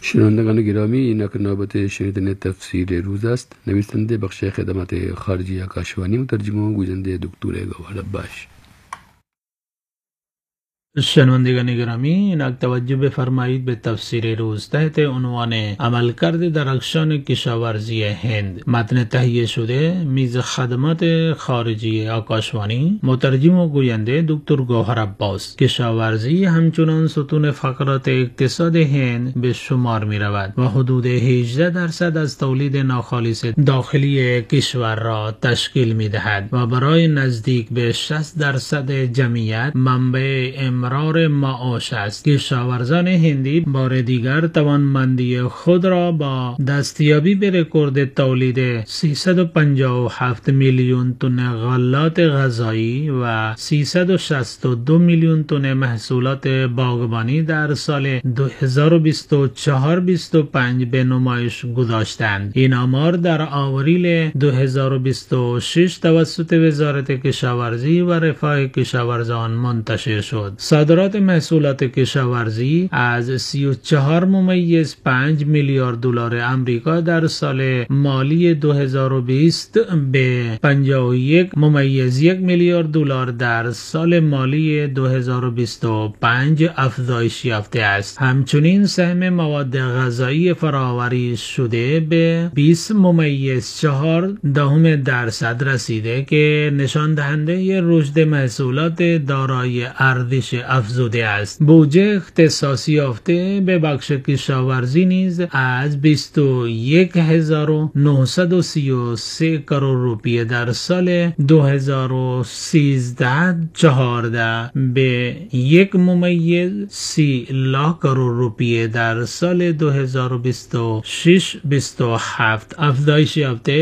شنوندگان گرامی، اینک نوبت شنیدن تفسیر روز است. نویسنده بخش خدمات خارجی آکاشوانی، مترجم و گوینده دکتر گوهر عباس. شنوندگان گرامی، اینک توجه بفرمایید به تفسیر روز تحت عنوان عملکرد درخشان کشاورزی هند. متن تهیه شده میز خدمات خارجی آکاشوانی، مترجم و گوینده دکتر گوهر عباس. کشاورزی همچنان ستون فقرات اقتصاد هند به شمار می رود و حدود 18% از تولید ناخالص داخلی کشور را تشکیل می دهد و برای نزدیک به 60% جمعیت منبع امرار معاش است. کشاورزان هندی بار دیگر توانمندی خود را با دستیابی به رکورد تولید 357 میلیون تن غلات غذایی و 362 میلیون تن محصولات باغبانی در سال 2024-25 به نمایش گذاشتند. این آمار در آوریل 2026 توسط وزارت کشاورزی و رفاه کشاورزان منتشر شد. صادرات محصولات کشاورزی از 34.5 میلیارد دلار آمریکا در سال مالی 2020 به 51.1 میلیارد دلار در سال مالی 2025 افزایش یافته است. همچنین سهم مواد غذایی فراوری شده به 20.4% رسیده که نشان دهنده رشد محصولات دارای ارزش افزوده است. بودجه اختصاصی یافته به بخش کشاورزی نیز از 21,933 کرور روپیه در سال 2013-14 به 1.30 لاک کرور روپیه در سال 2026-27 افزایش یافته